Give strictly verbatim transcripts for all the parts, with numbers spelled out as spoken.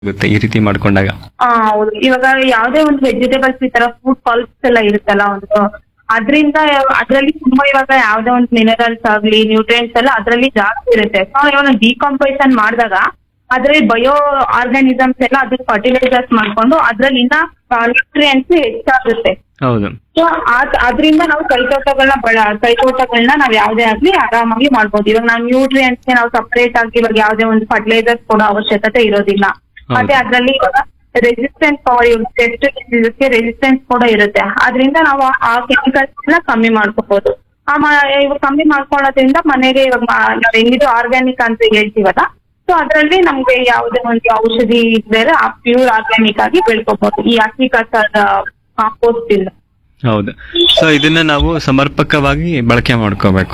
ಆಗುತ್ತೆ ಈ ರೀತಿ ಮಾಡ್ಕೊಂಡಾಗ. ಆ, ಹೌದು. ಇವಾಗ ಯಾವ್ದೇ ಒಂದು ವೆಜಿಟೇಬಲ್ಸ್ ಈ ತರ ಫುಡ್ ಪಲ್ಪ್ಸ್ ಎಲ್ಲ ಇರುತ್ತಲ್ಲ ಒಂದು, ಅದ್ರಿಂದ ಅದ್ರಲ್ಲಿ ತುಂಬಾ ಇವಾಗ ಯಾವ್ದೇ ಒಂದು ಮಿನರಲ್ಸ್ ಆಗ್ಲಿ ನ್ಯೂಟ್ರಿಯೆಂಟ್ಸ್ ಎಲ್ಲ ಅದ್ರಲ್ಲಿ ಜಾಸ್ತಿ ಇರುತ್ತೆ. ಸೊ ಇವಾಗ ಡಿಕಂಪೋಸಿಷನ್ ಮಾಡಿದಾಗ ಅದ್ರಲ್ಲಿ ಬಯೋ ಆರ್ಗಾನಿಸಮ್ಸ್ ಎಲ್ಲ ಅದ್ರ ಫರ್ಟಿಲೈಸರ್ಸ್ ಮಾಡ್ಕೊಂಡು ಅದ್ರಲ್ಲಿ ಇನ್ನ ನ್ಯೂಟ್ರಿಯೆಂಟ್ಸ್ ಹೆಚ್ಚಾಗುತ್ತೆ. ಹೌದು. ಸೊ ಅದ್ರಿಂದ ನಾವು ಕೈತೋಟಗಳನ್ನ ಬಳ ಕೈತೋಟಗಳನ್ನ ನಾವ್ ಯಾವ್ದೇ ಆಗ್ಲಿ ಆರಾಮಾಗಿ ಮಾಡ್ಬೋದು. ಇವಾಗ ನಾವು ನ್ಯೂಟ್ರಿಯೆಂಟ್ಸ್ ನಾವು ಸಪರೇಟ್ ಆಗಿ ಇವಾಗ ಯಾವ್ದೇ ಒಂದು ಫರ್ಟಿಲೈಸರ್ಸ್ ಕೊಡೋ ಅವಶ್ಯಕತೆ ಇರೋದಿಲ್ಲ. ಮತ್ತೆ ಅದ್ರಲ್ಲಿ ಇವಾಗ ರೆಸಿಸ್ಟೆನ್ಸ್ ಪವರ್ ಟೆಸ್ಟ್ ಡಿಸೀಸಸ್ಗೆ ರೆಸಿಸ್ಟೆನ್ಸ್ ಕೂಡ ಇರುತ್ತೆ. ಅದರಿಂದ ನಾವು ಆ ಕೆಮಿಕಲ್ಸ್ ನ ಕಮ್ಮಿ ಮಾಡ್ಕೋಬಹುದು. ಆ ಇವಾಗ ಕಮ್ಮಿ ಮಾಡ್ಕೊಳ್ಳೋದ್ರಿಂದ ಮನೆಗೆ ಇವಾಗ ನಾವ್ ಹೆಂಗಿದ್ರು ಆರ್ಗ್ಯಾನಿಕ್ ಅಂತ ಹೇಳ್ತೀವಲ್ಲ, ಸೊ ಅದ್ರಲ್ಲಿ ನಮ್ಗೆ ಯಾವುದೇ ಒಂದು ಔಷಧಿ ಇದ್ರೆ ಆ ಪ್ಯೂರ್ ಆರ್ಗ್ಯಾನಿಕ್ ಆಗಿ ಬೆಳ್ಕೋಬಹುದು ಈ ಹಸಿ ಕಸದ ಕಾಂಪೋಸ್ಟ್ ಇಲ್ಲ. ಹೌದು. ಸೊ ಇದನ್ನ ನಾವು ಸಮರ್ಪಕವಾಗಿ ಬಳಕೆ ಮಾಡ್ಕೋಬೇಕು.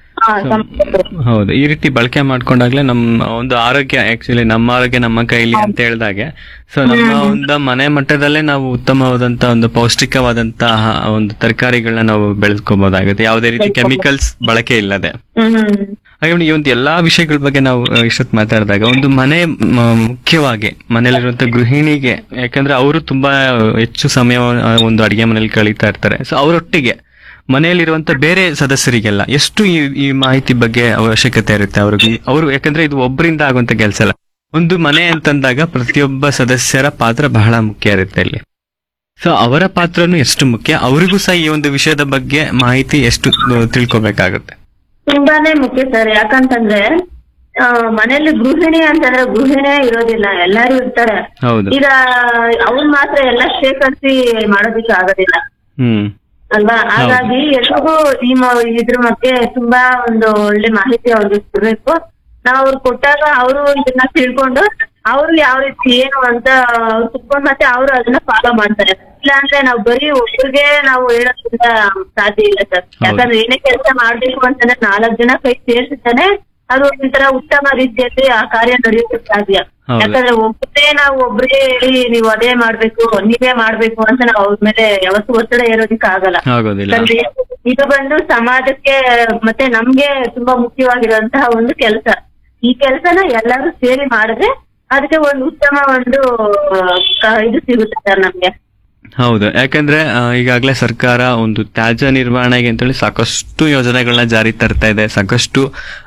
ಹೌದು. ಈ ರೀತಿ ಬಳಕೆ ಮಾಡ್ಕೊಂಡಾಗ್ಲೇ ನಮ್ಮ ಒಂದು ಆರೋಗ್ಯ, ಆಕ್ಚುಲಿ ನಮ್ಮ ಆರೋಗ್ಯ ನಮ್ಮ ಕೈಲಿ ಅಂತ ಹೇಳಿದಾಗೆ, ಸೊ ನಮ್ಮ ಒಂದು ಮನೆ ಮಟ್ಟದಲ್ಲೇ ನಾವು ಉತ್ತಮವಾದಂತ ಒಂದು ಪೌಷ್ಟಿಕವಾದಂತಹ ಒಂದು ತರಕಾರಿಗಳನ್ನ ನಾವು ಬೆಳೆಸ್ಕೋಬಹುದಾಗುತ್ತೆ, ಯಾವುದೇ ರೀತಿ ಕೆಮಿಕಲ್ಸ್ ಬಳಕೆ ಇಲ್ಲದೆ. ಹಾಗೆ ಈ ಒಂದು ಎಲ್ಲಾ ವಿಷಯಗಳ ಬಗ್ಗೆ ನಾವು ಇಷ್ಟೊತ್ತು ಮಾತಾಡಿದಾಗ ಒಂದು ಮನೆ ಮುಖ್ಯವಾಗಿ ಮನೆಯಲ್ಲಿರುವಂತ ಗೃಹಿಣಿಗೆ, ಯಾಕಂದ್ರೆ ಅವರು ತುಂಬಾ ಹೆಚ್ಚು ಸಮಯ ಒಂದು ಅಡಿಗೆ ಮನೇಲಿ ಕಳೀತಾ ಇರ್ತಾರೆ. ಸೊ ಅವರೊಟ್ಟಿಗೆ ಮನೆಯಲ್ಲಿರುವಂತ ಬೇರೆ ಸದಸ್ಯರಿಗೆಲ್ಲ ಎಷ್ಟು ಈ ಈ ಮಾಹಿತಿ ಬಗ್ಗೆ ಅವಶ್ಯಕತೆ ಇರುತ್ತೆ ಅವ್ರಿಗೆ. ಅವರು ಯಾಕಂದ್ರೆ ಇದು ಒಬ್ಬರಿಂದ ಆಗುವಂತ ಕೆಲಸ ಅಲ್ಲ. ಒಂದು ಮನೆ ಅಂತಂದಾಗ ಪ್ರತಿಯೊಬ್ಬ ಸದಸ್ಯರ ಪಾತ್ರ ಬಹಳ ಮುಖ್ಯ ಇರುತ್ತೆ ಇಲ್ಲಿ. ಸೊ ಅವರ ಪಾತ್ರನು ಎಷ್ಟು ಮುಖ್ಯ, ಅವರಿಗೂ ಸಹ ಈ ಒಂದು ವಿಷಯದ ಬಗ್ಗೆ ಮಾಹಿತಿ ಎಷ್ಟು ತಿಳ್ಕೊಬೇಕಾಗುತ್ತೆ. ತುಂಬಾನೇ ಮುಖ್ಯ ಸರ್. ಯಾಕಂತಂದ್ರೆ ಆ ಮನೇಲಿ ಗೃಹಿಣಿ ಅಂತಂದ್ರೆ ಗೃಹಿಣಿಯೇ ಇರೋದಿಲ್ಲ, ಎಲ್ಲಾರು ಇರ್ತಾರೆ. ಹೌದು. ಈಗ ಅವ್ರು ಮಾತ್ರ ಎಲ್ಲ ಶೇಖರಿಸಿ ಮಾಡೋದಿಕ್ಕೆ ಆಗೋದಿಲ್ಲ ಹ್ಮ್ ಅಲ್ವಾ? ಹಾಗಾಗಿ ಎಲ್ರಿಗೂ ಈ ಇದ್ರ ಬಗ್ಗೆ ತುಂಬಾ ಒಂದು ಒಳ್ಳೆ ಮಾಹಿತಿ ಅವ್ರಿಗೆ ಕೊಡ್ಬೇಕು. ನಾವ್ ಅವ್ರು ಕೊಟ್ಟಾಗ ಅವರು ಇದನ್ನ ತಿಳ್ಕೊಂಡು ಅವ್ರು ಯಾವ ರೀತಿ ಏನು ಅಂತ ಅವ್ರು ತಿಳ್ಕೊಂಡ್ ಮತ್ತೆ ಅವ್ರು ಅದನ್ನ ಫಾಲೋ ಮಾಡ್ತಾರೆ. ಇಲ್ಲ ಅಂದ್ರೆ ನಾವು ಬರೀ ಒಬ್ಬರಿಗೆ ನಾವು ಹೇಳೋದ್ರಿಂದ ಸಾಧ್ಯ ಇಲ್ಲ ಸರ್. ಯಾಕಂದ್ರೆ ಏನೇ ಕೆಲಸ ಮಾಡ್ಬೇಕು ಅಂತಂದ್ರೆ ನಾಲ್ಕು ಜನ ಕೈ ಸೇರಿಸಿದ್ದಾನೆ ಅದು ಒಂಥರ ಉತ್ತಮ ರೀತಿಯಲ್ಲಿ ಆ ಕಾರ್ಯ ನಡೆಯೋದಕ್ಕೆ ಸಾಧ್ಯ. ಯಾಕಂದ್ರೆ ಒಬ್ಬರೇ ನಾವು ಒಬ್ಬರೇ ಹೇಳಿ ನೀವು ಅದೇ ಮಾಡ್ಬೇಕು ನೀವೇ ಮಾಡ್ಬೇಕು ಅಂತ ನಾವು ಅವ್ರ ಮೇಲೆ ಯಾವತ್ತು ಒತ್ತಡ ಏರೋದಿಕ್ಕೆ ಆಗಲ್ಲ. ಇದು ಬಂದು ಸಮಾಜಕ್ಕೆ ಮತ್ತೆ ನಮ್ಗೆ ತುಂಬಾ ಮುಖ್ಯವಾಗಿರುವಂತಹ ಒಂದು ಕೆಲಸ. ಈ ಕೆಲಸನ ಎಲ್ಲರೂ ಸೇರಿ ಮಾಡಿದ್ರೆ ಅದಕ್ಕೆ ಒಂದು ಉತ್ತಮ ಒಂದು ಇದು ಸಿಗುತ್ತೆ ಸರ್ ನಮ್ಗೆ. ಹೌದು. ಯಾಕಂದ್ರೆ ಈಗಾಗಲೇ ಸರ್ಕಾರ ಒಂದು ತ್ಯಾಜ್ಯ ನಿರ್ವಹಣೆಗೆ ಅಂತೇಳಿ ಸಾಕಷ್ಟು ಯೋಜನೆಗಳನ್ನ ಜಾರಿ ತರ್ತಾ ಇದೆ. ಸಾಕಷ್ಟು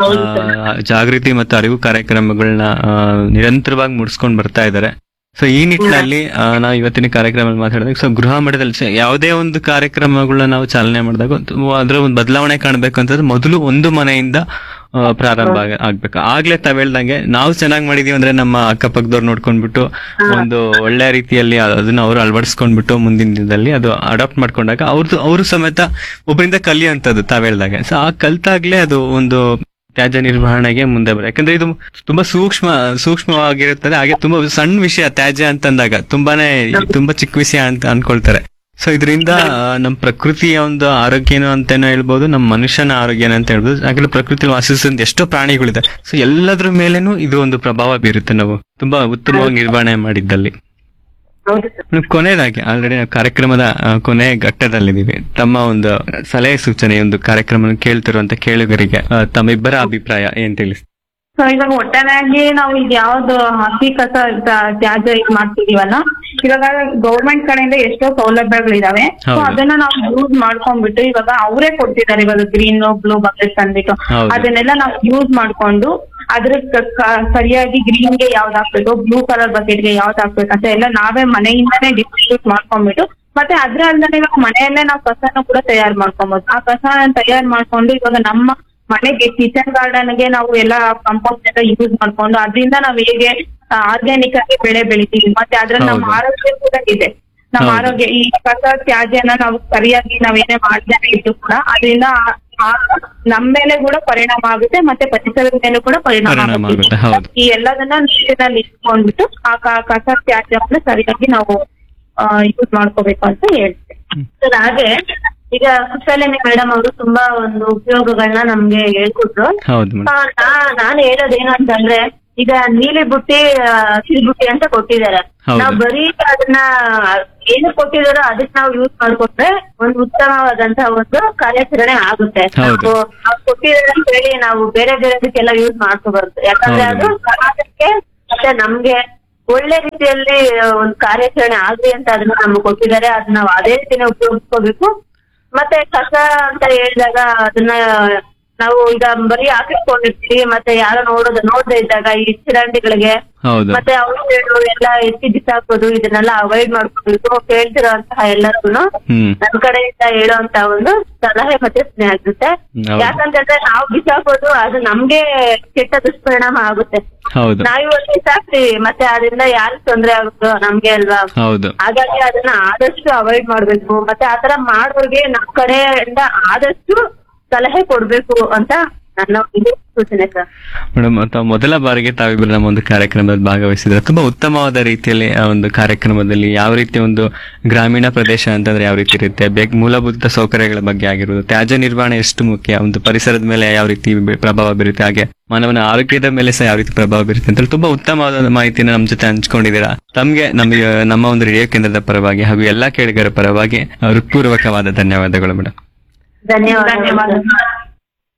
ಜಾಗೃತಿ ಮತ್ತು ಅರಿವು ಕಾರ್ಯಕ್ರಮಗಳನ್ನ ನಿರಂತರವಾಗಿ ಮೂಡಿಸ್ಕೊಂಡು ಬರ್ತಾ ಇದ್ದಾರೆ. ಸೊ ಈ ನಿಟ್ಟಿನಲ್ಲಿ ನಾವು ಇವತ್ತಿನ ಕಾರ್ಯಕ್ರಮದಲ್ಲಿ ಮಾತಾಡಿದಾಗ, ಸೊ ಗೃಹ ಮಟ್ಟದಲ್ಲಿ ಯಾವುದೇ ಒಂದು ಕಾರ್ಯಕ್ರಮಗಳನ್ನ ನಾವು ಚಾಲನೆ ಮಾಡಿದಾಗ ಅದರ ಒಂದು ಬದಲಾವಣೆ ಕಾಣ್ಬೇಕು ಅಂತಂದ್ರೆ ಮೊದಲು ಒಂದು ಮನೆಯಿಂದ ಪ್ರಾರಂಭ ಆಗ್ಬೇಕು. ಆಗ್ಲೇ ತಾವ್ ಹೇಳ್ದಂಗೆ ನಾವು ಚೆನ್ನಾಗಿ ಮಾಡಿದೀವಿ ಅಂದ್ರೆ ನಮ್ಮ ಅಕ್ಕಪಕ್ಕದವ್ರು ನೋಡ್ಕೊಂಡ್ಬಿಟ್ಟು ಒಂದು ಒಳ್ಳೆ ರೀತಿಯಲ್ಲಿ ಅದನ್ನ ಅವರು ಅಳವಡಿಸ್ಕೊಂಡ್ಬಿಟ್ಟು ಮುಂದಿನ ದಿನದಲ್ಲಿ ಅದು ಅಡಾಪ್ಟ್ ಮಾಡ್ಕೊಂಡಾಗ ಅವ್ರದ್ದು ಅವರು ಸಮೇತ ಒಬ್ಬರಿಂದ ಕಲಿಯುವಂತದ್ದು ತಾವ್ ಹೇಳ್ದಾಗೆ. ಸೊ ಆ ಕಲ್ತಾಗ್ಲೇ ಅದು ಒಂದು ತ್ಯಾಜ್ಯ ನಿರ್ವಹಣೆಗೆ ಮುಂದೆ ಬರ. ಯಾಕಂದ್ರೆ ಇದು ತುಂಬಾ ಸೂಕ್ಷ್ಮ ಸೂಕ್ಷ್ಮವಾಗಿರುತ್ತದೆ. ಹಾಗೆ ತುಂಬಾ ಸಣ್ಣ ವಿಷಯ ತ್ಯಾಜ್ಯ ಅಂತಂದಾಗ ತುಂಬಾನೇ ತುಂಬಾ ಚಿಕ್ಕ ವಿಷಯ ಅಂತ ಅನ್ಕೊಳ್ತಾರೆ. ಸೊ ಇದರಿಂದ ನಮ್ ಪ್ರಕೃತಿಯ ಒಂದು ಆರೋಗ್ಯನೂ ಅಂತಾನೂ ಹೇಳ್ಬೋದು, ನಮ್ಮ ಮನುಷ್ಯನ ಆರೋಗ್ಯನ ಅಂತ ಹೇಳ್ಬೋದು. ಯಾಕಂದ್ರೆ ಪ್ರಕೃತಿ ವಾಸಿಸುವಂತ ಎಷ್ಟೋ ಪ್ರಾಣಿಗಳಿದೆ. ಸೊ ಎಲ್ಲದ್ರ ಮೇಲೇನು ಇದು ಒಂದು ಪ್ರಭಾವ ಬೀರುತ್ತೆ ನಾವು ತುಂಬಾ ಉತ್ತಮವಾಗಿ ನಿರ್ವಹಣೆ ಮಾಡಿದ್ದಲ್ಲಿ. ಕೊನೆಯದಾಗಿ ಆಲ್ರೆಡಿ ನಾವು ಕಾರ್ಯಕ್ರಮದ ಕೊನೆ ಘಟ್ಟದಲ್ಲಿದ್ದೀವಿ. ತಮ್ಮ ಒಂದು ಸಲಹೆ ಸೂಚನೆ, ಒಂದು ಕಾರ್ಯಕ್ರಮ ಕೇಳ್ತಿರುವಂತ ಕೇಳುಗರಿಗೆ ತಮ್ಮಿಬ್ಬರ ಅಭಿಪ್ರಾಯ ಏನ್ ತಿಳಿಸ್? ಸೊ ಇವಾಗ ಒಟ್ಟಾರೆಯಾಗಿ ನಾವು ಇದು ಯಾವ್ದು ಹಸಿ ಕಸ ತ್ಯಾಜ್ಯ ಇದು ಮಾಡ್ತಿದೀವಲ್ಲ, ಇವಾಗ ಗೌರ್ಮೆಂಟ್ ಕಡೆಯಿಂದ ಎಷ್ಟೋ ಸೌಲಭ್ಯಗಳಿದಾವೆ. ಸೊ ಅದನ್ನ ನಾವು ಯೂಸ್ ಮಾಡ್ಕೊಂಡ್ಬಿಟ್ಟು ಇವಾಗ ಅವರೇ ಕೊಡ್ತಿದ್ದಾರೆ ಇವಾಗ ಗ್ರೀನ್ ಬ್ಲೂ ಬಕೆಟ್ಸ್ ಅಂದ್ಬಿಟ್ಟು ಅದನ್ನೆಲ್ಲ ನಾವು ಯೂಸ್ ಮಾಡ್ಕೊಂಡು ಅದ್ರ ಸರಿಯಾಗಿ ಗ್ರೀನ್ ಗೆ ಯಾವ್ದು ಹಾಕ್ಬೇಕು, ಬ್ಲೂ ಕಲರ್ ಬಕೆಟ್ ಗೆ ಯಾವ್ದು ಹಾಕ್ಬೇಕು ಅಂತ ಎಲ್ಲ ನಾವೇ ಮನೆಯಿಂದಾನೇ ಡಿಸ್ಟ್ರಿಬ್ಯೂಟ್ ಮಾಡ್ಕೊಂಡ್ಬಿಟ್ಟು ಮತ್ತೆ ಅದ್ರ ಅಲ್ಲದೆ ಇವಾಗ ಮನೆಯಲ್ಲೇ ನಾವು ಕಸನ ಕೂಡ ತಯಾರು ಮಾಡ್ಕೊಬಹುದು. ಆ ಕಸ ತಯಾರು ಮಾಡ್ಕೊಂಡು ಇವಾಗ ನಮ್ಮ ಮನೆಗೆ ಕಿಚನ್ ಗಾರ್ಡನ್ ಗೆ ನಾವು ಎಲ್ಲ ಕಂಪೋಸ್ಟ್ ಎಲ್ಲ ಯೂಸ್ ಮಾಡ್ಕೊಂಡು ಅದರಿಂದ ನಾವ್ ಹೇಗೆ ಆರ್ಗ್ಯಾನಿಕ್ ಆಗಿ ಬೆಳೆ ಬೆಳಿತೀವಿ, ಮತ್ತೆ ಅದ್ರಲ್ಲಿ ನಮ್ಮ ಆರೋಗ್ಯ ಕೂಡ ಇದೆ. ನಮ್ಮ ಆರೋಗ್ಯ ಈ ಕಸ ತ್ಯಾಜ್ಯನ ನಾವು ಸರಿಯಾಗಿ ನಾವೇನೇ ಮಾಡ್ತಾನೆ ಇದ್ದು ಕೂಡ ಅದರಿಂದ ನಮ್ಮ ಮೇಲೆ ಕೂಡ ಪರಿಣಾಮ ಆಗುತ್ತೆ, ಮತ್ತೆ ಪರಿಸರದ ಮೇಲೆ ಕೂಡ ಪರಿಣಾಮ ಆಗುತ್ತೆ. ಈ ಎಲ್ಲದನ್ನ ನೀರಿನಲ್ಲಿ ಇಟ್ಕೊಂಡ್ಬಿಟ್ಟು ಆ ಕಸ ತ್ಯಾಜ್ಯವನ್ನ ಸರಿಯಾಗಿ ನಾವು ಯೂಸ್ ಮಾಡ್ಕೋಬೇಕು ಅಂತ ಹೇಳ್ತೇವೆ. ಹಾಗೆ ಈಗ ಕುಶಾಲಿನಿ ಮೇಡಮ್ ಅವರು ತುಂಬಾ ಒಂದು ಉಪಯೋಗಗಳನ್ನ ನಮ್ಗೆ ಹೇಳ್ಕೊಟ್ರು. ನಾನು ಹೇಳೋದೇನು ಅಂತಂದ್ರೆ, ಈಗ ನೀಲಿ ಬುಟ್ಟಿ ಹಸಿರು ಬುಟ್ಟಿ ಅಂತ ಕೊಟ್ಟಿದ್ದಾರೆ. ನಾವ್ ಬರೀ ಅದನ್ನ ಏನು ಕೊಟ್ಟಿದಾರೋ ಅದಕ್ಕೆ ನಾವು ಯೂಸ್ ಮಾಡ್ಕೊಟ್ರೆ ಒಂದು ಉತ್ತಮವಾದಂತಹ ಒಂದು ಕಾರ್ಯಾಚರಣೆ ಆಗುತ್ತೆ. ನಾವು ಕೊಟ್ಟಿದ್ದಾರೆ ಅಂತ ಹೇಳಿ ನಾವು ಬೇರೆ ಬೇರೆದಕ್ಕೆಲ್ಲ ಯೂಸ್ ಮಾಡ್ಕೋಬಾರ್ದು. ಯಾಕಂದ್ರೆ ಅದು ಸಮಾಜಕ್ಕೆ ಮತ್ತೆ ನಮ್ಗೆ ಒಳ್ಳೆ ರೀತಿಯಲ್ಲಿ ಒಂದು ಕಾರ್ಯಾಚರಣೆ ಆಗ್ಲಿ ಅಂತ ಅದನ್ನ ನಮ್ಗೆ ಕೊಟ್ಟಿದ್ದಾರೆ. ಅದನ್ನ ನಾವು ಅದೇ ರೀತಿನೇ ಉಪಯೋಗಿಸ್ಕೋಬೇಕು. ಮತ್ತೆ ಕಸ ಅಂತ ಹೇಳಿದಾಗ ಅದನ್ನ ನಾವು ಈಗ ಬರೀ ಹಾಕಿಸ್ಕೊಂಡಿರ್ತೀವಿ, ಮತ್ತೆ ಯಾರೋ ನೋಡೋದು ನೋಡದೆ ಇದ್ದಾಗ ಈ ಚಿರಂಡಿಗಳಿಗೆ ಹೌದು ಮತ್ತೆ ಔಷಧಿಗಳು ಎಲ್ಲ ಎತ್ತಿ ಬಿಸಾಕೋದು ಇದನ್ನೆಲ್ಲ ಅವಾಯ್ಡ್ ಮಾಡ್ಕೋಬೇಕು. ಕೇಳ್ತಿರೋಂತಹ ಎಲ್ಲರಿಗೂ ಹ್ಮ್ ನನ್ ಕಡೆಯಿಂದ ಹೇಳುವಂತ ಒಂದು ಸಲಹೆ ಮತ್ತೆ ಸ್ನೇಹ ಆಗುತ್ತೆ. ಹೌದು. ಯಾಕಂತಂದ್ರೆ ನಾವು ಬಿಸಾಕೋದು ಅದು ನಮ್ಗೆ ಕೆಟ್ಟ ದುಷ್ಪರಿಣಾಮ ಆಗುತ್ತೆ. ಹೌದು ನಾವ್ ಇವತ್ತು ಬಿಸಾಕ್ತಿವಿ, ಮತ್ತೆ ಅದರಿಂದ ಯಾರಿಗ್ ತೊಂದ್ರೆ ಆಗುತ್ತೋ ನಮ್ಗೆ ಅಲ್ವಾ. ಹೌದು ಹಾಗಾಗಿ ಅದನ್ನ ಆದಷ್ಟು ಅವಾಯ್ಡ್ ಮಾಡ್ಬೇಕು. ಮತ್ತೆ ಆತರ ಮಾಡೋರ್ಗೆ ನಮ್ ಕಡೆಯಿಂದ ಆದಷ್ಟು ಸಲಹೆ ಕೊಡ್ಬೇಕು ಅಂತ ನನ್ನ ಒಂದು ಸೂಚನೆ ಸರ್. ಮೇಡಮ್, ತಾವು ಮೊದಲ ಬಾರಿಗೆ ತಾವಿಬ್ಬರು ನಮ್ಮ ಒಂದು ಕಾರ್ಯಕ್ರಮದಲ್ಲಿ ಭಾಗವಹಿಸಿದ್ರೆ ತುಂಬಾ ಉತ್ತಮವಾದ ರೀತಿಯಲ್ಲಿ ಆ ಒಂದು ಕಾರ್ಯಕ್ರಮದಲ್ಲಿ ಯಾವ ರೀತಿ ಒಂದು ಗ್ರಾಮೀಣ ಪ್ರದೇಶ ಅಂತಂದ್ರೆ ಯಾವ ರೀತಿ ಇರುತ್ತೆ, ಬೇಗ ಮೂಲಭೂತ ಸೌಕರ್ಯಗಳ ಬಗ್ಗೆ ಆಗಿರುವುದು, ತ್ಯಾಜ್ಯ ನಿರ್ವಹಣೆ ಎಷ್ಟು ಮುಖ್ಯ, ಒಂದು ಪರಿಸರದ ಮೇಲೆ ಯಾವ ರೀತಿ ಪ್ರಭಾವ ಬೀರುತ್ತೆ, ಹಾಗೆ ಮಾನವನ ಆರೋಗ್ಯದ ಮೇಲೆ ಸಹ ಯಾವ ರೀತಿ ಪ್ರಭಾವ ಬೀರುತ್ತೆ ಅಂತ ತುಂಬಾ ಉತ್ತಮವಾದ ಮಾಹಿತಿನ ನಮ್ಮ ಜೊತೆ ಹಂಚ್ಕೊಂಡಿದ್ದೀರಾ. ತಮ್ಗೆ ನಮಗೆ ನಮ್ಮ ಒಂದು ರೇಡಿಯೋ ಕೇಂದ್ರದ ಪರವಾಗಿ ಹಾಗೂ ಎಲ್ಲಾ ಕೇಳಿಗರ ಪರವಾಗಿ ಹೃತ್ಪೂರ್ವಕವಾದ ಧನ್ಯವಾದಗಳು ಮೇಡಮ್. ಧನ್ಯವಾದ.